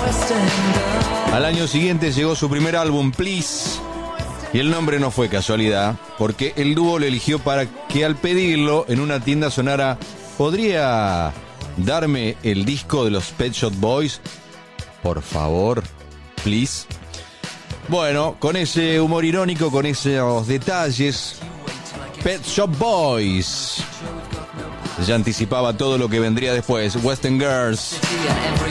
Al año siguiente llegó su primer álbum, Please, y el nombre no fue casualidad, porque el dúo lo eligió para que al pedirlo en una tienda sonara: ¿podría darme el disco de los Pet Shop Boys? Por favor, please. Bueno, con ese humor irónico, con esos detalles, Pet Shop Boys ya anticipaba todo lo que vendría después. Western Girls.